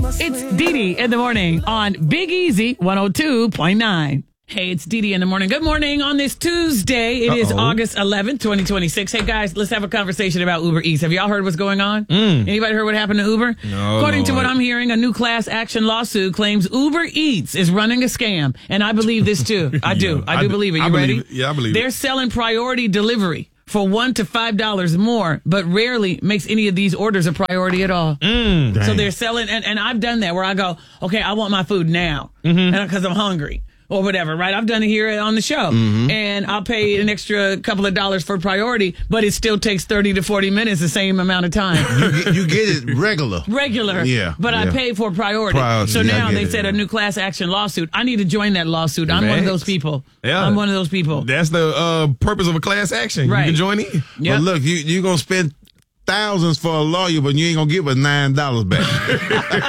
It's Dee Dee in the morning on Big Easy 102.9. Hey, it's Dee Dee in the morning. Good morning on this Tuesday. It is August 11th, 2026. Hey, guys, let's have a conversation about Uber Eats. Have y'all heard what's going on? Anybody heard what happened to Uber? No, According to what I'm hearing, a new class action lawsuit claims Uber Eats is running a scam. And I believe this, too. I do believe it. You ready? Yeah, I believe it. They're selling priority delivery for $1 to $5 more, but rarely makes any of these orders a priority at all. So they're selling, and I've done that where I go, okay, I want my food now because I'm hungry. Or whatever, right? I've done it here on the show. And I'll pay an extra couple of dollars for priority, but it still takes 30 to 40 minutes, the same amount of time. You get it regular. Yeah. But I pay for priority. So now they said a new class action lawsuit. I need to join that lawsuit. I'm one of those people. Yeah. I'm one of those people. That's the purpose of a class action. Right. You can join in. Yep. But look, you're going to spend thousands for a lawyer, but you ain't going to get but $9 back.